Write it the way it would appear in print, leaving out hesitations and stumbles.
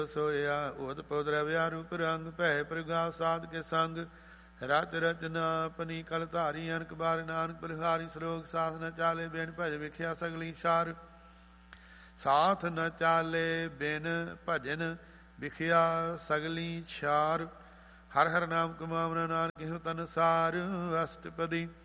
ਸੋਇਆ ਉਦ ਪਉ ਦਰਵਿਆ ਰੂਪ ਰੰਗ ਭੈ ਪ੍ਰਗਾਵ ਸਾਧ ਕੇ ਸੰਗ ਰਤ ਰਚਨਾ ਆਪਣੀ ਕਲ ਧਾਰੀ ਅਨਕ ਬਾਰ ਨਾਨਕ ਬਲਿਹਾਰੀ ਸਰੋਗ ਸਾਥ ਨ ਚਾਲੇ ਬਿਨ ਭਜ ਵਿਖਿਆ ਸਗਲੀ ਸਾਰ ਸਾਥ ਨ ਚਾਲੇ ਬਿਨ ਭਜਨ ਵਿਖਿਆ ਸਗਲੀ ਛਾਰ ਹਰ ਹਰ ਨਾਮ ਕਮਾਵਨਾ ਨਾਨਕ ਇਹੋ ਤਨ ਸਾਰ ਅਸ਼ਟਪਦੀ